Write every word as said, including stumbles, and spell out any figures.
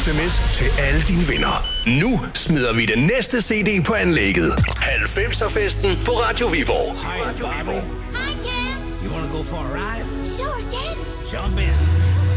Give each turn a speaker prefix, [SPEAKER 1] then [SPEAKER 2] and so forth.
[SPEAKER 1] sms til alle dine venner. Nu smider vi den næste C D på anlægget. halvfemser-festen på Radio Viborg.
[SPEAKER 2] Hi, Bobby.
[SPEAKER 3] Hi, Ken.
[SPEAKER 2] You wanna go for a ride?
[SPEAKER 3] Sure, Ken.
[SPEAKER 2] Jump in.